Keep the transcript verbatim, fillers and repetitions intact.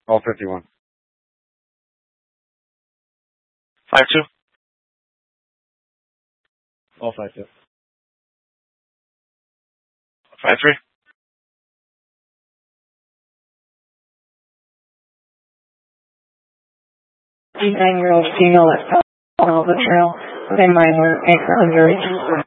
All fifty-one. Five two. All five two. Five three. Nine-year-old female that's on the trail within my work, eight hundred.